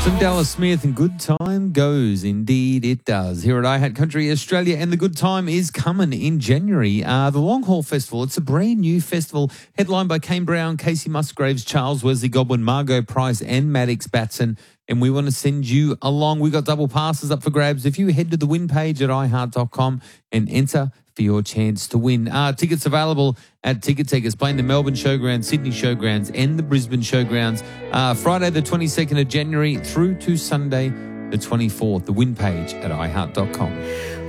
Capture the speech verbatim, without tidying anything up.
Some Dallas Smith and Good Time Goes. Indeed, it does. Here at iHat Country Australia, and the good time is coming in January. Uh, the Long Haul Festival, it's a brand new festival headlined by Kane Brown, Casey Musgraves, Charles Wesley Godwin, Margot Price and Maddox Batson. And we want to send you along. We've got double passes up for grabs. If you head to the win page at i heart dot com and enter for your chance to win. Uh, tickets available at Ticket Takers, playing the Melbourne Showgrounds, Sydney Showgrounds and the Brisbane Showgrounds. Uh, Friday the twenty-second of January through to Sunday the twenty-fourth. The win page at i heart dot com.